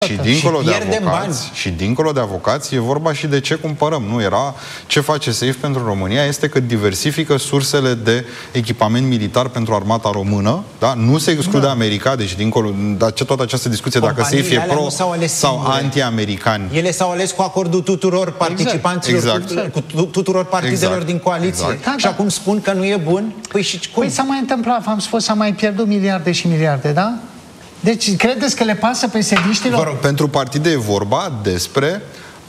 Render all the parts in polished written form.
Și dincolo de avocați, e vorba și de ce cumpărăm. Nu era ce face SAFE pentru România, este că diversifică sursele de echipament militar pentru armata română, da? Nu se exclude America, deci dincolo, dar toată această discuție dacă SAFE e pro sau anti-americani. Ele s-au ales cu acordul tuturor participanților, cu tuturor partidelor din coaliție. Și acum spun că nu e bun. Păi și cum? Păi s-a mai întâmplat, v-am spus, s-a mai pierdut miliarde și miliarde, da? Deci, credeți că le pasă PSD-știlor? Pentru partide e vorba despre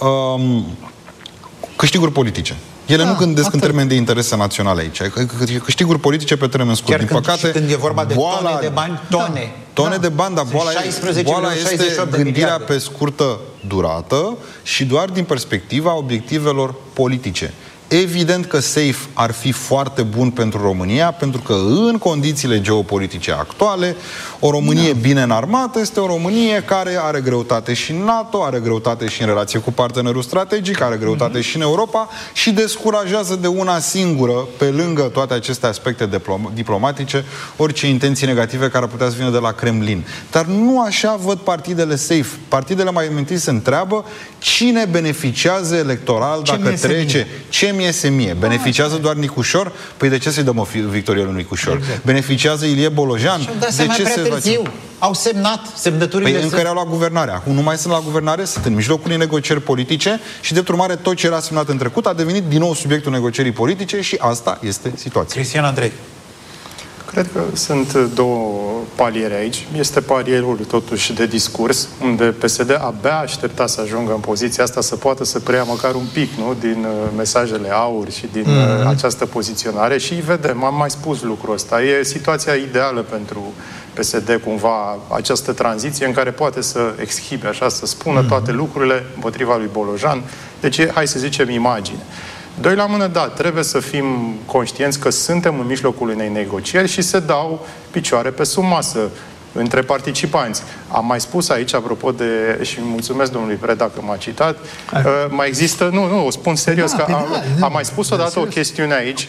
câștiguri politice. Ele nu gândesc în termeni de interese naționale aici. Câștiguri politice pe termen scurt. Din păcate, când e vorba de tone de bani, tone de bani, dar boala este gândirea pe scurtă durată și doar din perspectiva obiectivelor politice. Evident că SAFE ar fi foarte bun pentru România, pentru că în condițiile geopolitice actuale, o Românie bine înarmată este o Românie care are greutate și în NATO, are greutate și în relație cu partenerul strategic, are greutate și în Europa și descurajează de una singură, pe lângă toate aceste aspecte diplomatice, orice intenții negative care ar putea să vină de la Kremlin. Dar nu așa văd partidele SAFE. Partidele mai întâi se întreabă cine beneficiază electoral dacă trece. Ce mi iese mie? Beneficiază doar Nicușor? Păi de ce să-i dăm o victorie lui Nicușor? Beneficiază Ilie Bolojan? De ce se târziu? Au semnat semnăturile. Păi încă erau la guvernare. Acum nu mai sunt la guvernare, sunt în mijlocul unei negocieri politice și, de urmare, tot ce era semnat în trecut a devenit din nou subiectul negocierii politice și asta este situația. Cristian Andrei. Cred că sunt două paliere aici. Este palierul totuși de discurs, unde PSD abia aștepta să ajungă în poziția asta, să poată să preia măcar un pic, nu, din mesajele aur și din această poziționare și vedem, am mai spus lucrul ăsta. E situația ideală pentru PSD, cumva, această tranziție în care poate să exhibe, așa, să spună toate lucrurile împotriva lui Bolojan. Deci, hai să zicem, imagine. Doi la mână, da, trebuie să fim conștienți că suntem în mijlocul unei negocieri și se dau picioare pe sub masă între participanți. Am mai spus aici, apropo de, și mulțumesc domnului Preda că m-a citat, mai există, nu, o spun serios, că am mai spus odată o chestiune aici,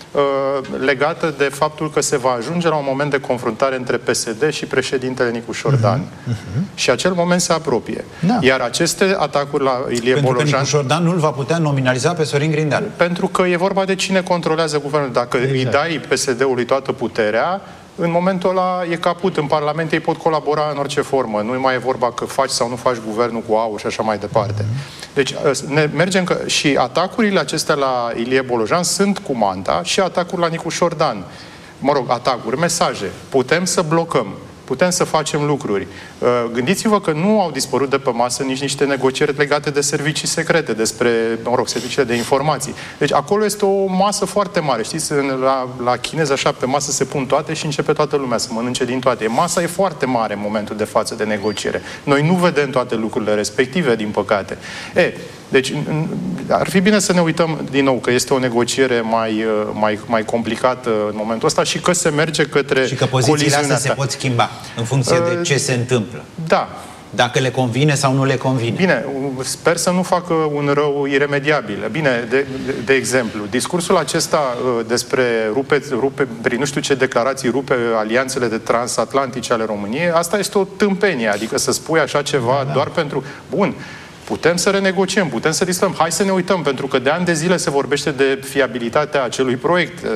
legată de faptul că se va ajunge la un moment de confruntare între PSD și președintele Nicușor Dan. Și acel moment se apropie. Iar aceste atacuri la Ilie Bolojan... Pentru că Nicușor Dan nu-l va putea nominaliza pe Sorin Grindeanu. Pentru că e vorba de cine controlează guvernul. Dacă îi dai PSD-ului toată puterea, în momentul ăla e caput. În Parlament ei pot colabora în orice formă. Nu mai e vorba că faci sau nu faci guvernul cu AU și așa mai departe. Deci mergem și atacurile acestea la Ilie Bolojan sunt cu manta și atacuri la Nicușor Dan. Mă rog, atacuri, mesaje. Putem să blocăm. Putem să facem lucruri. Gândiți-vă că nu au dispărut de pe masă nici niște negocieri legate de servicii secrete, despre, serviciile de informații. Deci acolo este o masă foarte mare. Știți, la chinez așa pe masă se pun toate și începe toată lumea să mănânce din toate. Masa e foarte mare în momentul de față de negociere. Noi nu vedem toate lucrurile respective, din păcate. Deci ar fi bine să ne uităm din nou că este o negociere mai complicată în momentul ăsta și că se merge către și că pozițiile astea se pot schimba în funcție de ce se întâmplă. Da. Dacă le convine sau nu le convine. Bine, sper să nu facă un rău iremediabil. Bine, de exemplu, discursul acesta despre rupe, prin nu știu ce declarații, rupe alianțele de transatlantice ale României, asta este o tâmpenie. Adică să spui așa ceva doar pentru... Bun, putem să renegociem, putem să discutăm. Hai să ne uităm, pentru că de ani de zile se vorbește de fiabilitatea acelui proiect.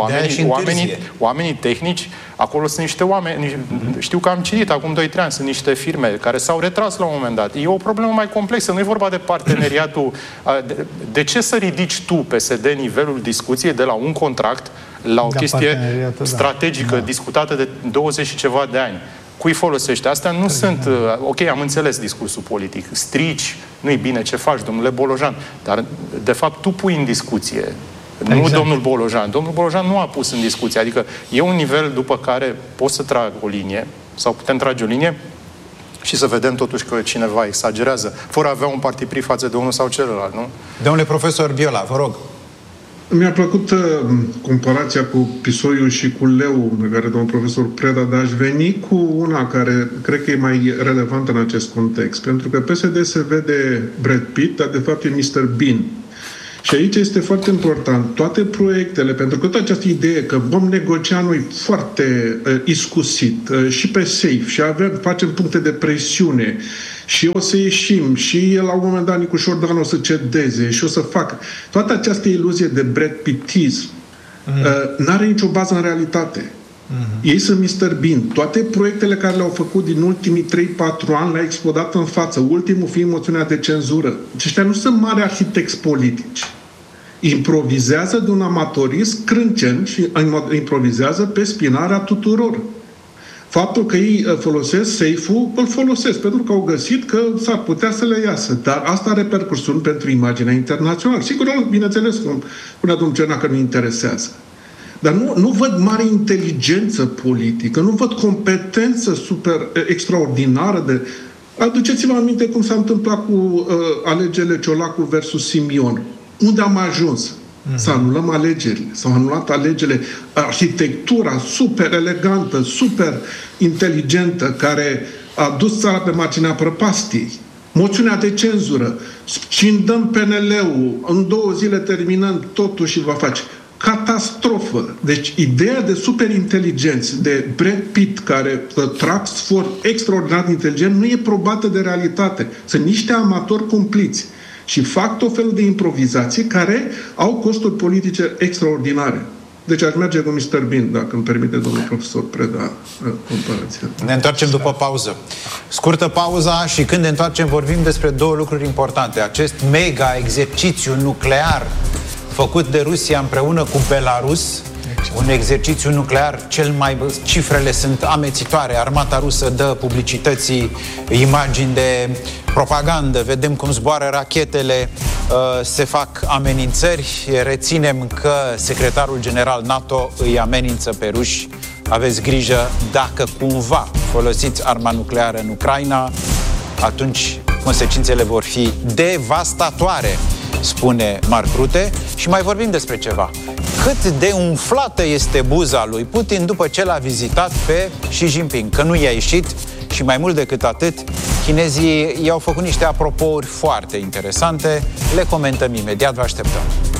Oamenii tehnici, acolo sunt niște oameni, știu că am citit acum 2-3 ani, sunt niște firme care s-au retras la un moment dat. E o problemă mai complexă, nu e vorba de parteneriatul. De ce să ridici tu, PSD, nivelul discuției de la un contract la o chestie strategică discutată de 20 și ceva de ani? Cui folosește? Astea nu sunt... Ok, am înțeles discursul politic. Strici, nu-i bine ce faci, domnule Bolojan. Dar, de fapt, tu pui în discuție. Nu domnul Bolojan. Domnul Bolojan nu a pus în discuție. Adică e un nivel după care poți să trag o linie, sau putem trage o linie, și să vedem totuși că cineva exagerează, fără a avea un partipri față de unul sau celălalt, nu? Domnule profesor Biola, vă rog. Mi-a plăcut comparația cu pisoiul și cu leu, de care domnul profesor Preda, dar aș veni cu una care cred că e mai relevantă în acest context. Pentru că PSD se vede Brad Pitt, dar de fapt e Mr. Bean. Și aici este foarte important. Toate proiectele, pentru că toată această idee că vom negocia noi foarte iscusit și pe safe și facem puncte de presiune și o să ieșim și la un moment dat Nicu Șordan o să cedeze și o să facă. Toată această iluzie de Brad Pittism n-are nicio bază în realitate. Ei sunt Mr. Bean. Toate proiectele care le-au făcut din ultimii 3-4 ani le-a explodat în față. Ultimul fiind moțiunea de cenzură. Aceștia nu sunt mari arhitecți politici. Improvizează de un amatorism crâncen și improvizează pe spinarea tuturor. Faptul că ei folosesc safe-ul, îl folosesc pentru că au găsit că s-ar putea să le iasă. Dar asta are repercursiuni pentru imaginea internațională. Sigur, bineînțeles, cum spunea domnul Cerna, că nu interesează. Dar nu văd mare inteligență politică, nu văd competență super extraordinară de... Aduceți-vă aminte cum s-a întâmplat cu alegerile Ciolacu versus Simion. Unde am ajuns? Să anulăm alegerile. S-au anulat alegerile. Arhitectura super elegantă, super inteligentă, care a dus țara pe marginea prăpastiei. Moțiunea de cenzură. Scindăm PNL-ul. În 2 zile terminăm totul și va face. Catastrofă. Deci ideea de superinteligenți, de Brad Pitt, care trag sfor extraordinar de inteligent, nu e probată de realitate. Sunt niște amatori cumpliți și fac tot felul de improvizații care au costuri politice extraordinare. Deci aș merge cu Mr. Bean, dacă îmi permite domnul profesor Preda comparația. Ne întoarcem după pauză. Scurtă pauza și când ne întoarcem vorbim despre 2 lucruri importante. Acest mega exercițiu nuclear făcut de Rusia împreună cu Belarus, un exercițiu nuclear, cifrele sunt amețitoare. Armata rusă dă publicității imagini de propagandă, vedem cum zboară rachetele, se fac amenințări. Reținem că secretarul general NATO îi amenință pe ruși. Aveți grijă, dacă cumva folosiți arma nucleară în Ucraina, atunci consecințele vor fi devastatoare, spune Mark Rutte. Și mai vorbim despre ceva. Cât de umflată este buza lui Putin după ce l-a vizitat pe Xi Jinping, că nu i-a ieșit. Și mai mult decât atât, chinezii i-au făcut niște apropouri foarte interesante. Le comentăm imediat, vă așteptăm.